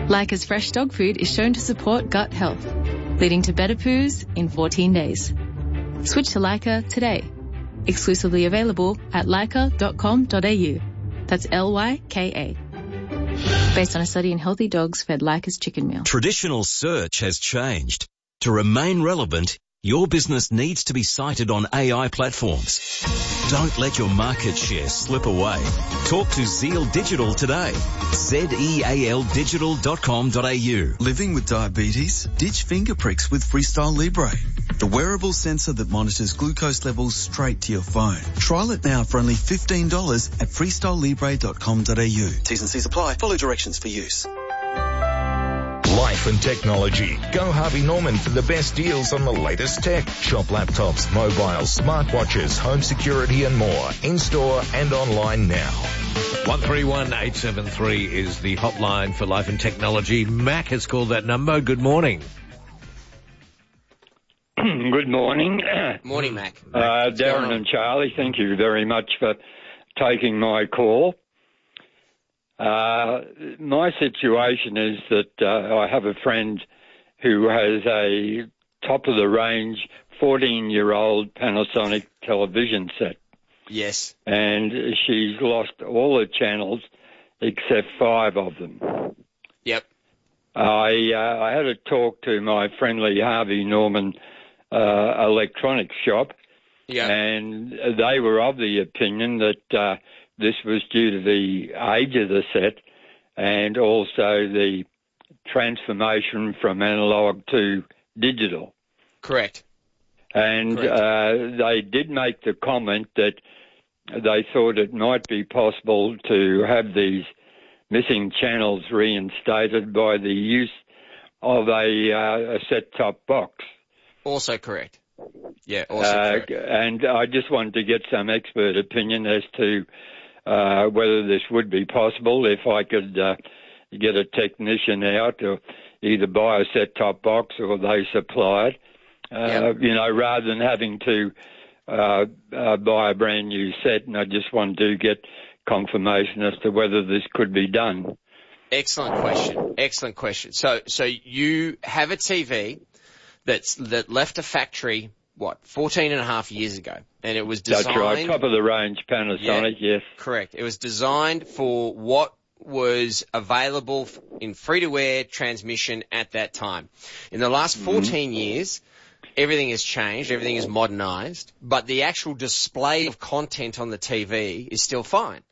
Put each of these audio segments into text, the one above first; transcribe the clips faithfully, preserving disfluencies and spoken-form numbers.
Leica's fresh dog food is shown to support gut health, leading to better poos in fourteen days. Switch to Leica today. Exclusively available at leica dot com dot a u. That's L Y K A. Based on a study in healthy dogs fed Leica's chicken meal. Traditional search has changed. To remain relevant, your business needs to be cited on A I platforms. Don't let your market share slip away. Talk to Zeal Digital today. Z E A L digital dot com dot a u. Living with diabetes? Ditch finger pricks with Freestyle Libre, the wearable sensor that monitors glucose levels straight to your phone. Trial it now for only fifteen dollars at freestyle libre dot com dot a u. T's and C's apply. Follow directions for use. Life and technology. Go Harvey Norman for the best deals on the latest tech. Shop laptops, mobiles, smartwatches, home security and more. In-store and online now. one three one eight seven three is the hotline for Life and Technology. Mac has called that number. Good morning. Good morning. Morning, Mac. Uh, Darren and Charlie, thank you very much for taking my call. Uh, my situation is that uh, I have a friend who has a top-of-the-range fourteen-year-old Panasonic television set. Yes. And she's lost all the channels except five of them. Yep. I, uh, I had a talk to my friendly Harvey Norman uh, electronics shop, yep. and they were of the opinion that uh, this was due to the age of the set and also the transformation from analog to digital. Correct. And Correct. Uh, they did make the comment that they thought it might be possible to have these missing channels reinstated by the use of a, uh, a set-top box. Also correct. Yeah, also uh, correct. And I just wanted to get some expert opinion as to uh, whether this would be possible, if I could uh, get a technician out or either buy a set-top box or they supply it, uh, yep. you know, rather than having to uh, uh, buy a brand new set. And I just wanted to get confirmation as to whether this could be done. Excellent question. Excellent question. So, so you have a T V that's that left a factory, what, fourteen and a half years ago, and it was designed. That's right, top of the range Panasonic. Yeah, yes, correct. It was designed for what was available in free-to-air transmission at that time. In the last fourteen mm-hmm. years, everything has changed, everything is modernized, but the actual display of content on the T V is still fine.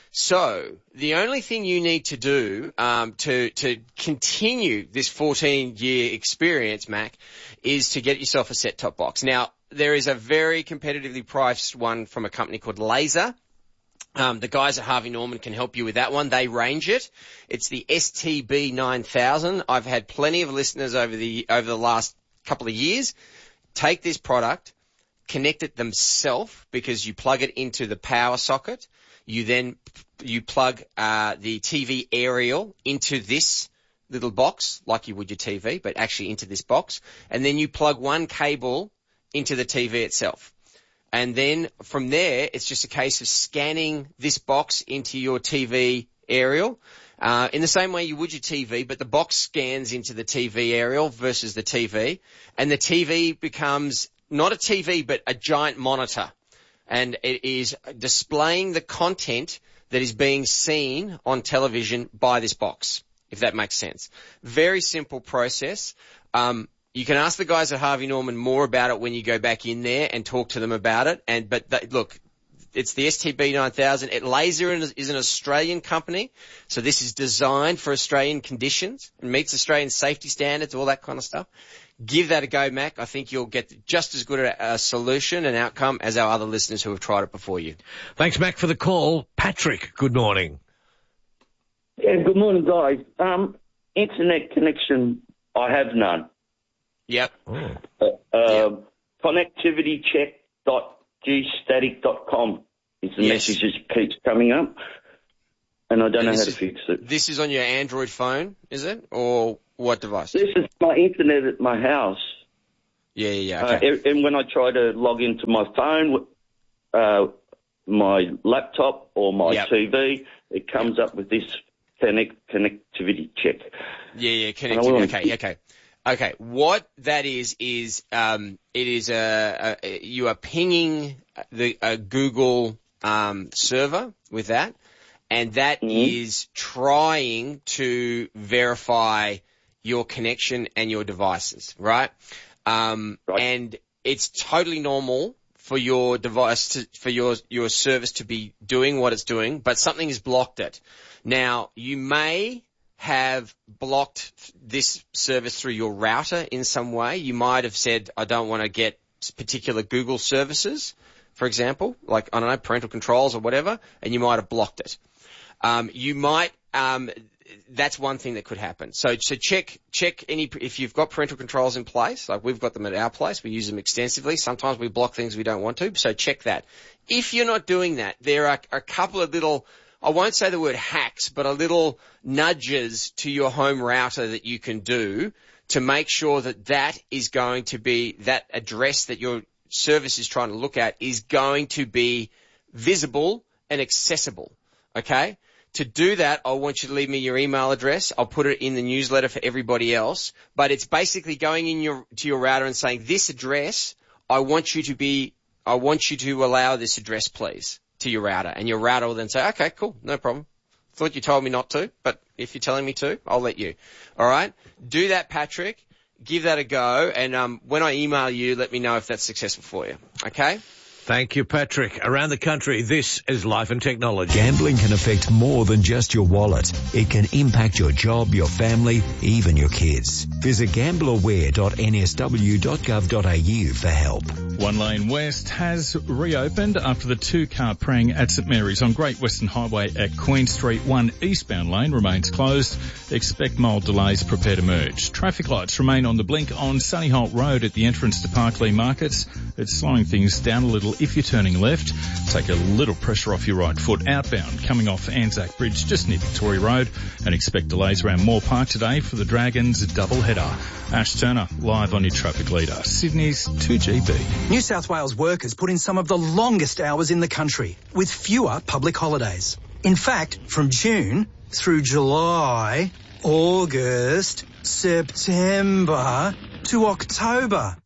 So the only thing you need to do um, to to continue this fourteen-year experience, Mac, is to get yourself a set-top box. Now, there is a very competitively priced one from a company called Laser. Um, the guys at Harvey Norman can help you with that one. They range it. It's the S T B nine thousand. I've had plenty of listeners over the over the last couple of years take this product, connect it themselves because you plug it into the power socket. You then you plug uh, the T V aerial into this little box, like you would your T V, but actually into this box, and then you plug one cable into the T V itself. And then from there, it's just a case of scanning this box into your T V aerial uh, in the same way you would your T V, but the box scans into the T V aerial versus the T V, and the T V becomes not a T V, but a giant monitor. And it is displaying the content that is being seen on television by this box, if that makes sense. Very simple process. Um, you can ask the guys at Harvey Norman more about it when you go back in there and talk to them about it. And but they, look, it's the S T B nine thousand. It Laser is an Australian company, so this is designed for Australian conditions and meets Australian safety standards, all that kind of stuff. Give that a go, Mac. I think you'll get just as good a, a solution and outcome as our other listeners who have tried it before you. Thanks, Mac, for the call. Patrick, good morning. Yeah, good morning, guys. Um, internet connection, I have none. Yep. Oh. Uh, uh, yep. Connectivitycheck dot g static dot com is the yes. message that keeps coming up, and I don't and know how is, to fix it. This is on your Android phone, is it? Or what device? This is my internet at my house. Yeah, yeah, yeah. Okay. Uh, and when I try to log into my phone, uh, my laptop or my yep. T V, it comes yep. up with this connect, connectivity check. Yeah, yeah, connectivity. Okay, okay. Okay, what that is, is um, it is a, a, you are pinging the a Google um, server with that, and that mm-hmm. is trying to verify your connection and your devices, right? Um, right. And it's totally normal for your device to, for your, your service to be doing what it's doing, but something has blocked it. Now, you may have blocked this service through your router in some way. You might have said, I don't want to get particular Google services, for example, like, I don't know, parental controls or whatever, and you might have blocked it. Um, you might, um, that's one thing that could happen. So, so check, check any, if you've got parental controls in place, like we've got them at our place, we use them extensively. Sometimes we block things we don't want to, so check that. If you're not doing that, there are a couple of little, I won't say the word hacks, but a little nudges to your home router that you can do to make sure that that is going to be, that address that your service is trying to look at is going to be visible and accessible. Okay? To do that, I want you to leave me your email address. I'll put it in the newsletter for everybody else. But it's basically going in your, to your router and saying, this address, I want you to be, I want you to allow this address, please, to your router. And your router will then say, okay, cool, no problem. Thought you told me not to, but if you're telling me to, I'll let you. All right? Do that, Patrick. Give that a go. And um, when I email you, let me know if that's successful for you. Okay? Thank you, Patrick. Around the country, this is Life and Technology. Gambling can affect more than just your wallet. It can impact your job, your family, even your kids. Visit gambleaware dot n s w dot gov dot a u for help. One Lane West has reopened after the two-car prang at St Mary's on Great Western Highway at Queen Street. One eastbound lane remains closed. Expect mild delays, prepare to merge. Traffic lights remain on the blink on Sunnyholt Road at the entrance to Parklea Markets. It's slowing things down a little if you're turning left. Take a little pressure off your right foot outbound coming off Anzac Bridge just near Victoria Road, and expect delays around Moore Park today for the Dragons double header. Ash Turner live on your traffic leader, Sydney's two G B. New South Wales workers put in some of the longest hours in the country with fewer public holidays. In fact, from June through July, August, September to October.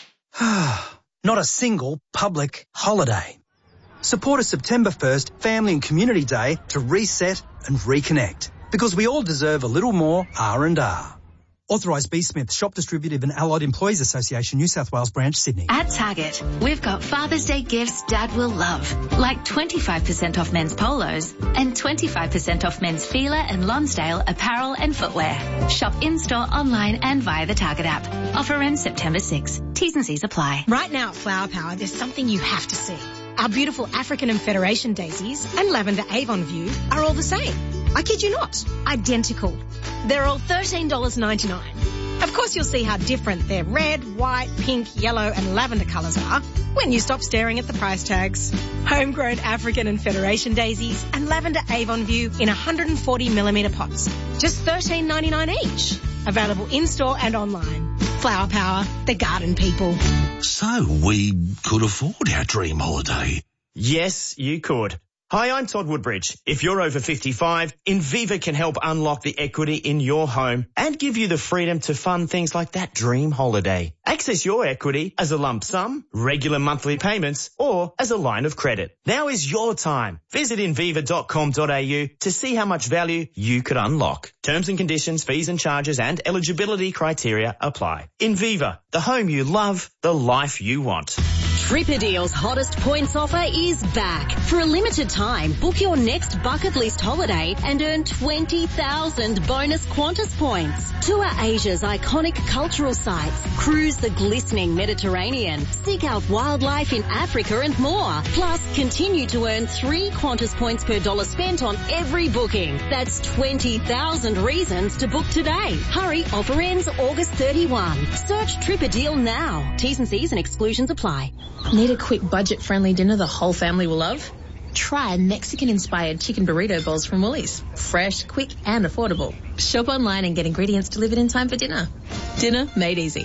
Not a single public holiday. Support a September first Family and Community Day to reset and reconnect, because we all deserve a little more R and R. Authorised B. Smith, Shop Distributive and Allied Employees Association, New South Wales Branch, Sydney. At Target, we've got Father's Day gifts Dad will love, like twenty-five percent off men's polos and twenty-five percent off men's Fila and Lonsdale apparel and footwear. Shop in-store, online and via the Target app. Offer ends September sixth. T's and C's apply. Right now at Flower Power, there's something you have to see. Our beautiful African and Federation daisies and lavender Avon View are all the same. I kid you not. Identical. They're all thirteen dollars ninety-nine. Of course, you'll see how different their red, white, pink, yellow and lavender colours are when you stop staring at the price tags. Homegrown African and Federation daisies and lavender Avon View in one hundred forty millimetre pots. Just thirteen ninety-nine each. Available in-store and online. Flower Power, the garden people. So we could afford our dream holiday. Yes, you could. Hi, I'm Todd Woodbridge. If you're over fifty-five, Inviva can help unlock the equity in your home and give you the freedom to fund things like that dream holiday. Access your equity as a lump sum, regular monthly payments, or as a line of credit. Now is your time. Visit inviva dot com dot a u to see how much value you could unlock. Terms and conditions, fees and charges, and eligibility criteria apply. Inviva, the home you love, the life you want. Tripadeal's hottest points offer is back. For a limited time, book your next bucket list holiday and earn twenty thousand bonus Qantas points. Tour Asia's iconic cultural sites, cruise the glistening Mediterranean, seek out wildlife in Africa and more. Plus, continue to earn three Qantas points per dollar spent on every booking. That's twenty thousand reasons to book today. Hurry, offer ends August thirty-first. Search Tripadeal now. T's and C's and exclusions apply. Need a quick budget-friendly dinner the whole family will love? Try Mexican-inspired chicken burrito bowls from Woolies. Fresh, quick and affordable. Shop online and get ingredients delivered in time for dinner. Dinner made easy.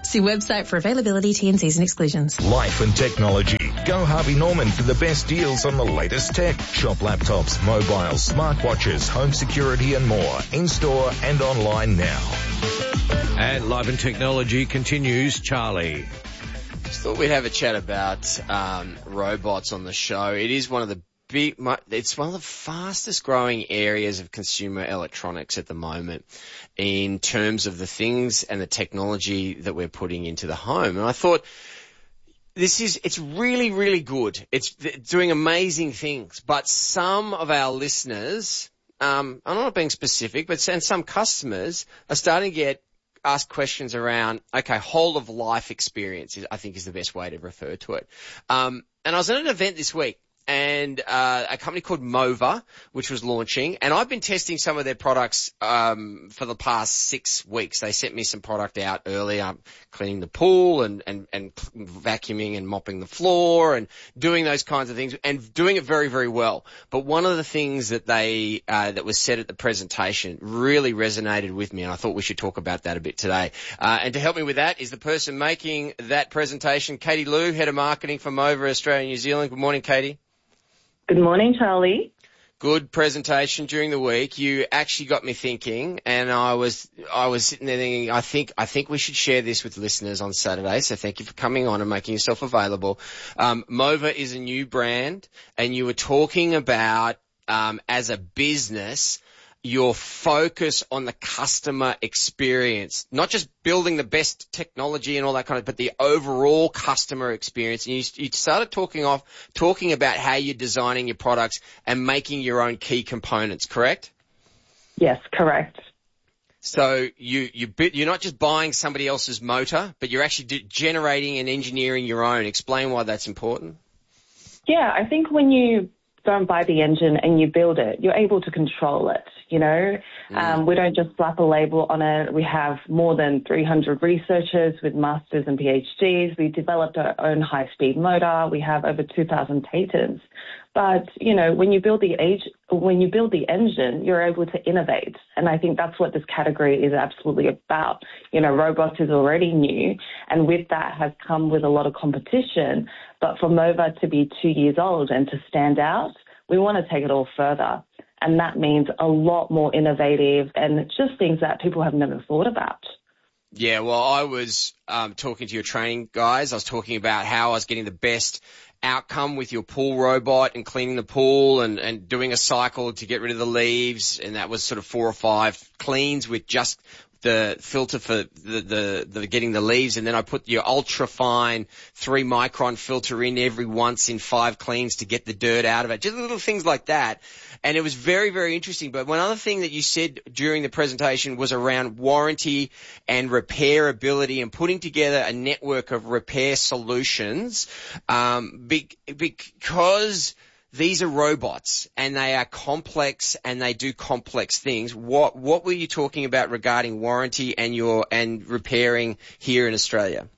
See website for availability, T and Cs and exclusions. Life and technology. Go Harvey Norman for the best deals on the latest tech. Shop laptops, mobiles, smartwatches, home security and more. In-store and online now. And Life and Technology continues. Charlie. Just thought we'd have a chat about um, robots on the show. It is one of the big, it's one of the fastest growing areas of consumer electronics at the moment in terms of the things and the technology that we're putting into the home. And I thought this is, it's really, really good. It's doing amazing things, but some of our listeners, um, I'm not being specific, but and some customers are starting to get ask questions around, okay, whole of life experience is, I think is the best way to refer to it. Um, and I was at an event this week and, uh, a company called Mova, which was launching, and I've been testing some of their products, um, for the past six weeks. They sent me some product out earlier, cleaning the pool and, and, and vacuuming and mopping the floor and doing those kinds of things and doing it very, very well. But one of the things that they, uh, that was said at the presentation really resonated with me, and I thought we should talk about that a bit today. Uh, and to help me with that is the person making that presentation, Katie Liu, Head of Marketing for Mova Australia and New Zealand. Good morning, Katie. Good morning, Charlie. Good presentation during the week. You actually got me thinking, and I was I was sitting there thinking, I think I think we should share this with listeners on Saturday. So thank you for coming on and making yourself available. Um, Mova is a new brand, and you were talking about um, as a business, your focus on the customer experience, not just building the best technology and all that kind of, but the overall customer experience. And you, you started talking off, talking about how you're designing your products and making your own key components, correct? Yes, correct. So you, you, you're not just buying somebody else's motor, but you're actually de- generating and engineering your own. Explain why that's important. Yeah, I think when you don't buy the engine and you build it, you're able to control it. You know, mm. um, we don't just slap a label on it. We have more than three hundred researchers with masters and PhDs. We developed our own high-speed motor. We have over two thousand patents. But, you know, when you build the age, when you build the engine, you're able to innovate. And I think that's what this category is absolutely about. You know, robots is already new, and with that has come with a lot of competition. But for Mova to be two years old and to stand out, we want to take it all further. And that means a lot more innovative and just things that people have never thought about. Yeah, well, I was um, talking to your training guys. I was talking about how I was getting the best outcome with your pool robot and cleaning the pool and, and doing a cycle to get rid of the leaves. And that was sort of four or five cleans with just the filter for the, the, the getting the leaves. And then I put your ultra fine three micron filter in every once in five cleans to get the dirt out of it. Just little things like that. And it was very, very interesting. But one other thing that you said during the presentation was around warranty and repairability and putting together a network of repair solutions, um, be, because these are robots and they are complex and they do complex things. What, what were you talking about regarding warranty and your, and repairing here in Australia?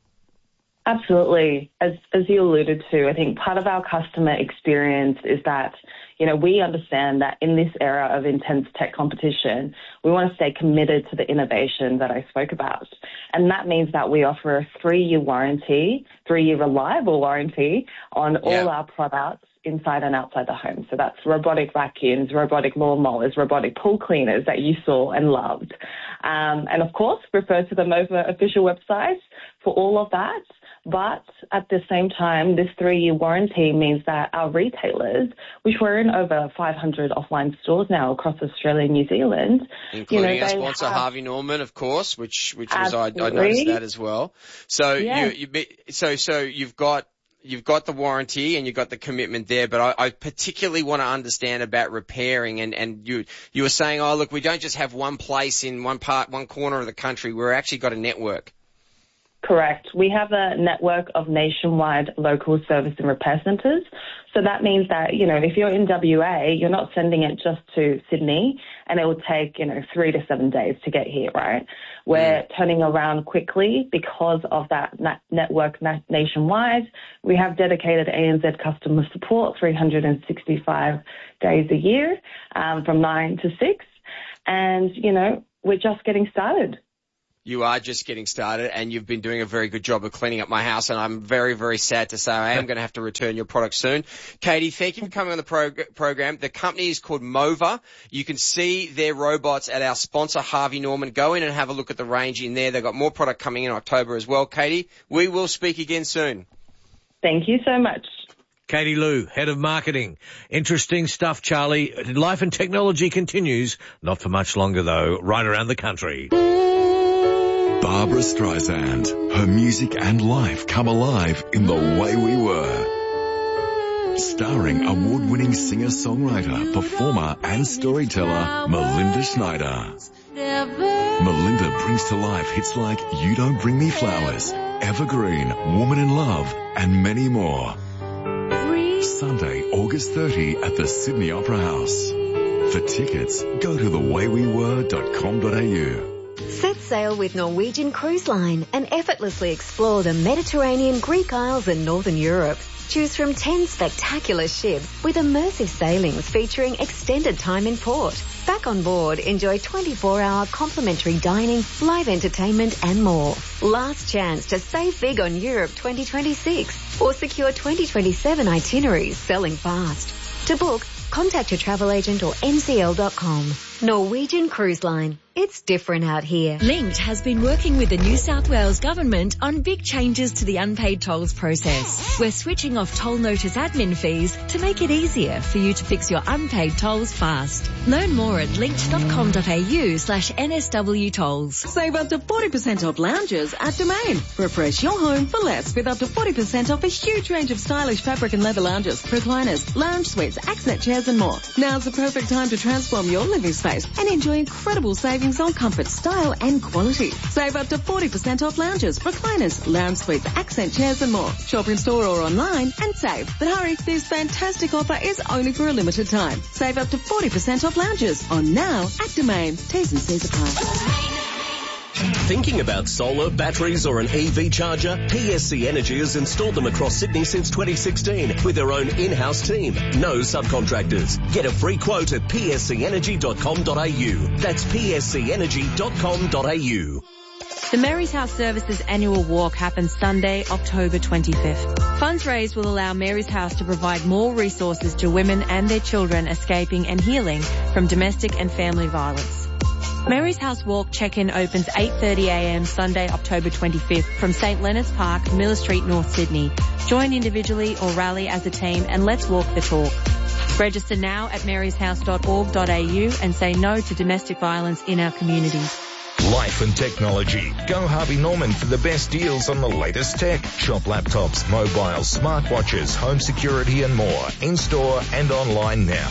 Absolutely. As, as you alluded to, I think part of our customer experience is that, you know, we understand that in this era of intense tech competition, we want to stay committed to the innovation that I spoke about. And that means that we offer a three-year warranty, three-year reliable warranty on yeah. all our products inside and outside the home. So that's robotic vacuums, robotic lawnmowers, robotic pool cleaners that you saw and loved. Um, and of course, refer to the Mova official website for all of that. But at the same time, this three-year warranty means that our retailers, which we're in over five hundred offline stores now across Australia and New Zealand, including you know, our sponsor have... Harvey Norman, of course, which which was I, I noticed that as well. So yes. you, you so so you've got you've got the warranty and you've got the commitment there, but I, I particularly want to understand about repairing. And and you you were saying, oh look, we don't just have one place in one part, one corner of the country. We're actually got a network. Correct. We have a network of nationwide local service and repair centres. So that means that, you know, if you're in W A, you're not sending it just to Sydney and it will take, you know, three to seven days to get here, right? We're mm. turning around quickly because of that na- network na- nationwide. We have dedicated A N Z customer support three hundred sixty-five days a year, um, from nine to six. And, you know, we're just getting started. You are just getting started, and you've been doing a very good job of cleaning up my house, and I'm very, very sad to say I am going to have to return your product soon. Katie, thank you for coming on the prog- program. The company is called Mova. You can see their robots at our sponsor, Harvey Norman. Go in and have a look at the range in there. They've got more product coming in October as well. Katie, we will speak again soon. Thank you so much. Katie Lou, Head of Marketing. Interesting stuff, Charlie. Life and Technology continues. Not for much longer, though, right around the country. Barbara Streisand. Her music and life come alive in The Way We Were. Starring award-winning singer-songwriter, performer and storyteller Melinda Schneider. Melinda brings to life hits like You Don't Bring Me Flowers, Evergreen, Woman in Love, and many more. Sunday, August thirtieth at the Sydney Opera House. For tickets, go to the way we were dot com dot a u. Set sail with Norwegian Cruise Line and effortlessly explore the Mediterranean, Greek Isles and Northern Europe. Choose from ten spectacular ships with immersive sailings featuring extended time in port. Back on board, enjoy twenty-four hour complimentary dining, live entertainment and more. Last chance to save big on Europe twenty twenty-six or secure twenty twenty-seven itineraries selling fast. To book, contact your travel agent or N C L dot com. Norwegian Cruise Line. It's different out here. Linked has been working with the New South Wales Government on big changes to the unpaid tolls process. We're switching off toll notice admin fees to make it easier for you to fix your unpaid tolls fast. Learn more at linked dot com dot a u slash N S W tolls. Save up to forty percent off lounges at Domain. Refresh your home for less with up to forty percent off a huge range of stylish fabric and leather lounges, recliners, lounge suites, accent chairs and more. Now's the perfect time to transform your living space and enjoy incredible savings on comfort, style and quality. Save up to forty percent off lounges, recliners, lounge suites, accent chairs and more. Shop in store or online and save. But hurry, this fantastic offer is only for a limited time. Save up to forty percent off lounges on now at Domain. T's and C's apply. Thinking about solar, batteries or an E V charger? P S C Energy has installed them across Sydney since twenty sixteen with their own in-house team. No subcontractors. Get a free quote at p s c energy dot com dot a u. That's p s c energy dot com dot a u. The Mary's House Services annual walk happens Sunday, October twenty-fifth. Funds raised will allow Mary's House to provide more resources to women and their children escaping and healing from domestic and family violence. Mary's House Walk check-in opens eight thirty a m Sunday, October twenty-fifth from St Leonard's Park, Miller Street, North Sydney. Join individually or rally as a team and let's walk the talk. Register now at marys house dot org dot a u and say no to domestic violence in our community. Life and Technology. Go Harvey Norman for the best deals on the latest tech. Shop laptops, mobiles, smartwatches, home security and more. In-store and online now.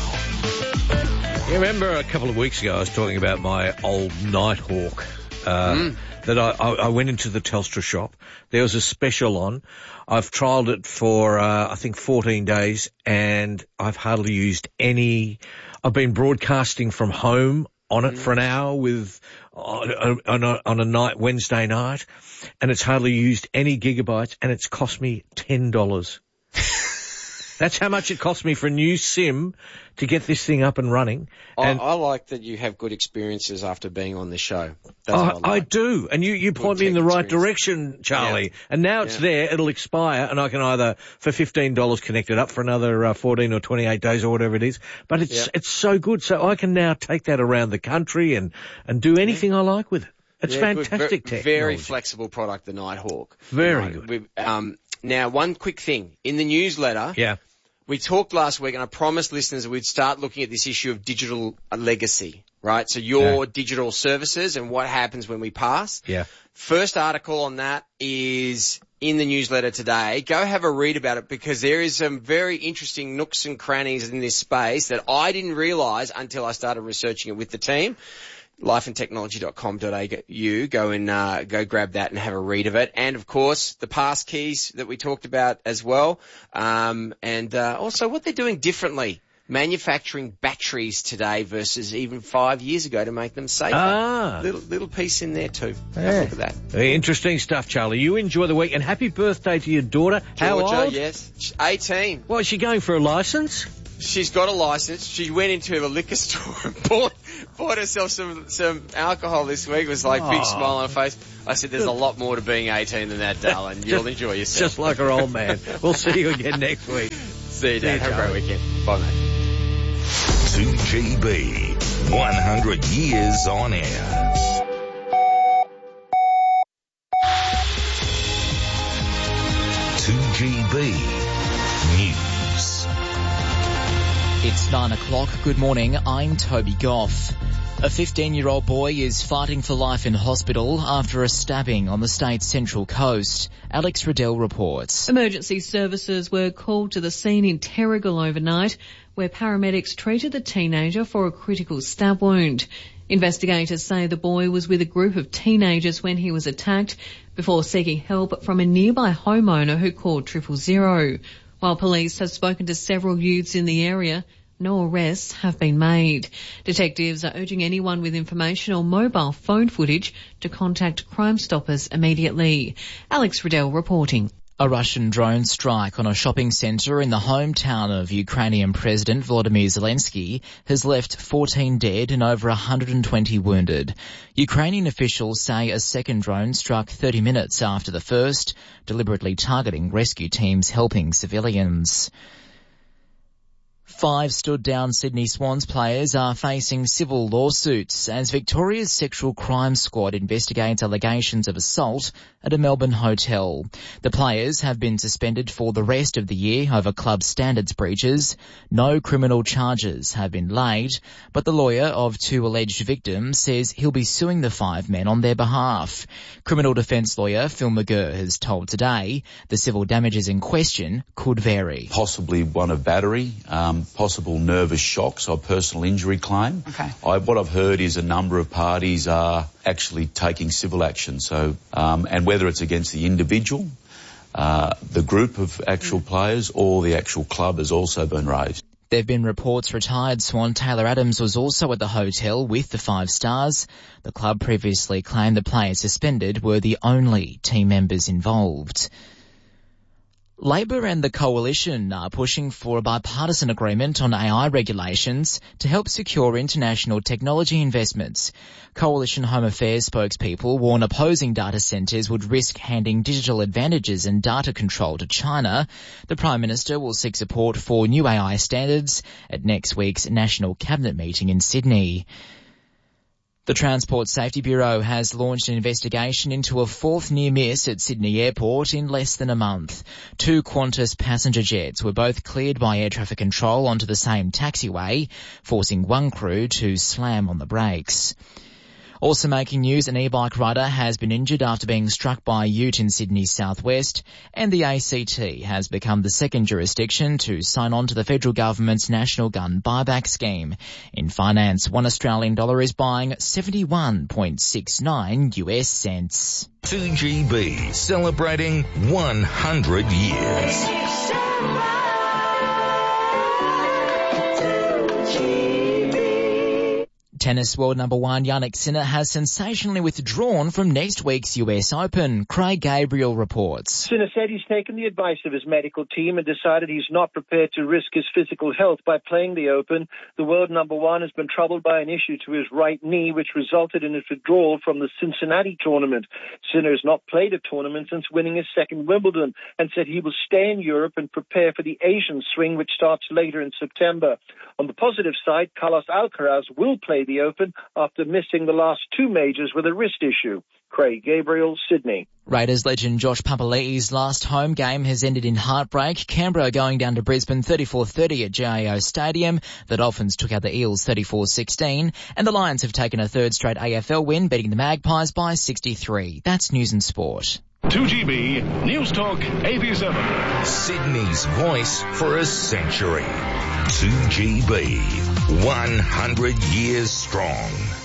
You remember a couple of weeks ago I was talking about my old Nighthawk, uh, mm. that I, I, I went into the Telstra shop. There was a special on. I've trialled it for, uh, I think fourteen days and I've hardly used any. I've been broadcasting from home on it mm. for an hour with, on, on, a, on a night, Wednesday night, and it's hardly used any gigabytes and it's cost me ten dollars. That's how much it cost me for a new SIM to get this thing up and running. And I, I like that you have good experiences after being on the show. That's I, what I, like. I do. And you, you point me in the right direction, Charlie. Yeah. And now it's yeah. there. It'll expire and I can either, for fifteen dollars, connect it up for another uh, fourteen or twenty-eight days or whatever it is. But it's, yeah. it's so good. So I can now take that around the country and, and do anything yeah. I like with it. It's yeah, fantastic good, technology. Very flexible product, the Nighthawk. Very you know, good. We, um, now, one quick thing. In the newsletter, yeah. we talked last week, and I promised listeners that we'd start looking at this issue of digital legacy, right? So your yeah. digital services and what happens when we pass. Yeah. First article on that is in the newsletter today. Go have a read about it because there is some very interesting nooks and crannies in this space that I didn't realise until I started researching it with the team. life and technology dot com dot a u. Go and uh, go grab that and have a read of it. And, of course, the pass keys that we talked about as well. Um, and uh, also what they're doing differently. Manufacturing batteries today versus even five years ago to make them safer. Ah. Little, little piece in there too. Yeah. Have a look at that. Very interesting stuff, Charlie. You enjoy the week. And happy birthday to your daughter. Georgia, How old? Yes. eighteen. What, is she going for a licence? she's got a license. She went into a liquor store and bought, bought herself some, some alcohol this week. It was like big smile on her face. I said, there's a lot more to being eighteen than that, darling. You'll enjoy yourself. Just like her old man. We'll see you again next week. See you, Dad. Have a great weekend. Bye, mate. two G B, one hundred years on air. two G B News. It's nine o'clock. Good morning. I'm Toby Goff. A fifteen-year-old boy is fighting for life in hospital after a stabbing on the state's central coast. Alex Riddell reports. Emergency services were called to the scene in Terrigal overnight, where paramedics treated the teenager for a critical stab wound. Investigators say the boy was with a group of teenagers when he was attacked before seeking help from a nearby homeowner who called triple zero. While police have spoken to several youths in the area, no arrests have been made. Detectives are urging anyone with information or mobile phone footage to contact Crime Stoppers immediately. Alex Riddell reporting. A Russian drone strike on a shopping centre in the hometown of Ukrainian President Volodymyr Zelensky has left fourteen dead and over one hundred twenty wounded. Ukrainian officials say a second drone struck thirty minutes after the first, deliberately targeting rescue teams helping civilians. Five stood-down Sydney Swans players are facing civil lawsuits as Victoria's Sexual Crime Squad investigates allegations of assault at a Melbourne hotel. The players have been suspended for the rest of the year over club standards breaches. No criminal charges have been laid, but the lawyer of two alleged victims says he'll be suing the five men on their behalf. Criminal defence lawyer Phil McGurr has told Today the civil damages in question could vary. Possibly one of battery, um, possible nervous shocks or personal injury claim. Okay. I, what I've heard is a number of parties are actually taking civil action. So, um, and whether it's against the individual, uh, the group of actual players, or the actual club has also been raised. There have been reports retired Swan Taylor Adams was also at the hotel with the Five Stars. The club previously claimed the players suspended were the only team members involved. Labor and the Coalition are pushing for a bipartisan agreement on A I regulations to help secure international technology investments. Coalition Home Affairs spokespeople warn opposing data centres would risk handing digital advantages and data control to China. The Prime Minister will seek support for new A I standards at next week's National Cabinet meeting in Sydney. The Transport Safety Bureau has launched an investigation into a fourth near miss at Sydney Airport in less than a month. Two Qantas passenger jets were both cleared by air traffic control onto the same taxiway, forcing one crew to slam on the brakes. Also making news, an e-bike rider has been injured after being struck by a ute in Sydney's southwest, and the A C T has become the second jurisdiction to sign on to the federal government's national gun buyback scheme. In finance, one Australian dollar is buying seventy-one point six nine U S cents. two G B, celebrating one hundred years. Tennis world number one Jannik Sinner has sensationally withdrawn from next week's U S Open. Craig Gabriel reports. Sinner said he's taken the advice of his medical team and decided he's not prepared to risk his physical health by playing the Open. The world number one has been troubled by an issue to his right knee, which resulted in his withdrawal from the Cincinnati tournament. Sinner has not played a tournament since winning his second Wimbledon and said he will stay in Europe and prepare for the Asian swing, which starts later in September. On the positive side, Carlos Alcaraz will play the Open after missing the last two majors with a wrist issue. Craig Gabriel, Sydney. Raiders legend Josh Papali'i's last home game has ended in heartbreak. Canberra going down to Brisbane thirty-four thirty at J A O Stadium. The Dolphins took out the Eels thirty-four sixteen. And the Lions have taken a third straight A F L win, beating the Magpies by sixty-three. That's News and Sport. two G B News Talk eighty-seven. Sydney's voice for a century. two G B, one hundred years strong.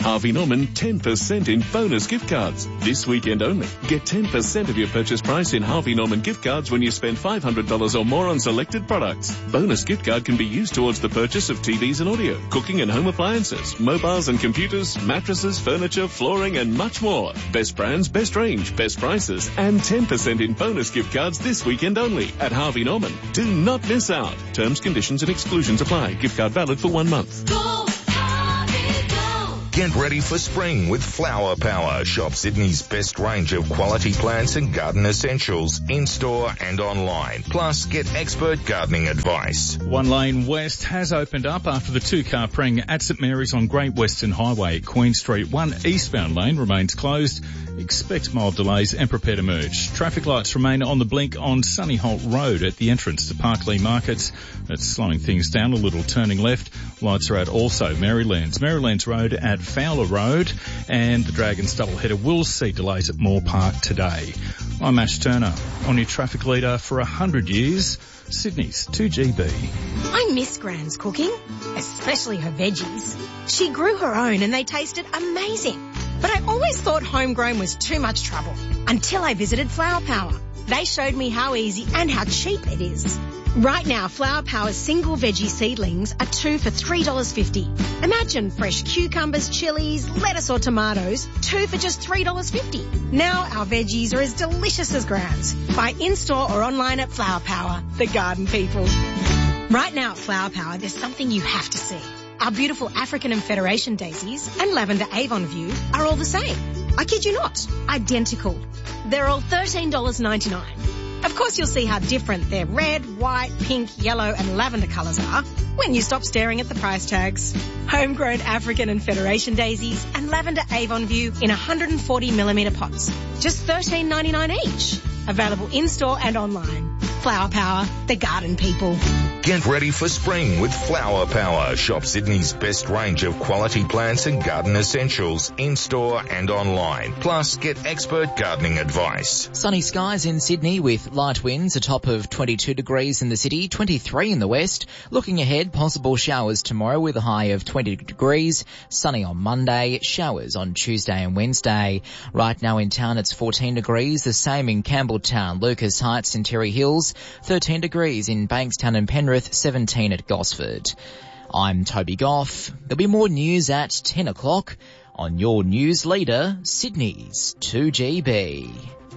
Harvey Norman ten percent in bonus gift cards. This weekend only. Get ten percent of your purchase price in Harvey Norman gift cards when you spend five hundred dollars or more on selected products. Bonus gift card can be used towards the purchase of T Vs and audio, cooking and home appliances, mobiles and computers, mattresses, furniture, flooring and much more. Best brands, best range, best prices and ten percent in bonus gift cards this weekend only at Harvey Norman. Do not miss out. Terms, conditions and exclusions apply. Gift card valid for one month. Go, Harvey, go. Get ready for spring with Flower Power. Shop Sydney's best range of quality plants and garden essentials in-store and online. Plus, get expert gardening advice. One Lane West has opened up after the two-car preng at St Mary's on Great Western Highway at Queen Street. One eastbound lane remains closed. Expect mild delays and prepare to merge. Traffic lights remain on the blink on Sunnyholt Road at the entrance to Parklea Markets. That's slowing things down a little, turning left. Lights are out also Marylands. Marylands Road at Fowler Road, and the Dragons doubleheader will see delays at Moore Park today. I'm Ash Turner, on your traffic leader for a hundred years, Sydney's two G B. I miss Gran's cooking, especially her veggies. She grew her own and they tasted amazing. But I always thought homegrown was too much trouble until I visited Flower Power. They showed me how easy and how cheap it is. Right now, Flower Power's single veggie seedlings are two for three dollars fifty. Imagine fresh cucumbers, chilies, lettuce or tomatoes, two for just three dollars fifty. Now our veggies are as delicious as Gran's. Buy in-store or online at Flower Power, the garden people. Right now at Flower Power, there's something you have to see. Our beautiful African and Federation daisies and lavender Avon View are all the same. I kid you not, identical. They're all thirteen dollars ninety-nine. Of course you'll see how different their red, white, pink, yellow and lavender colours are when you stop staring at the price tags. Homegrown African and Federation daisies and lavender Avon View in one hundred forty millimetre pots. Just thirteen ninety-nine each. Available in-store and online. Flower Power, the garden people. Get ready for spring with Flower Power. Shop Sydney's best range of quality plants and garden essentials in-store and online. Plus, get expert gardening advice. Sunny skies in Sydney with light winds, a top of twenty-two degrees in the city, twenty-three in the west. Looking ahead, possible showers tomorrow with a high of twenty degrees. Sunny on Monday, showers on Tuesday and Wednesday. Right now in town it's fourteen degrees, the same in Campbelltown, Lucas Heights and Terry Hills, thirteen degrees in Bankstown and Penrith, seventeen at Gosford. I'm Toby Goff. There'll be more news at ten o'clock on your news leader, Sydney's two G B.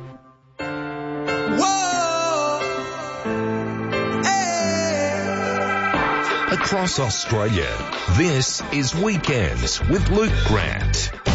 Whoa! Hey! Across Australia, this is Weekends with Luke Grant.